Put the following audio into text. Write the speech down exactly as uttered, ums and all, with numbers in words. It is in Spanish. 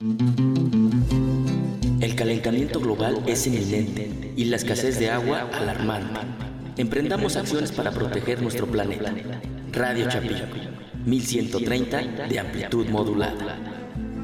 El calentamiento global es inminente y la escasez de agua alarmante. Emprendamos acciones para proteger nuestro planeta. Radio Chapín, mil ciento treinta de amplitud modulada.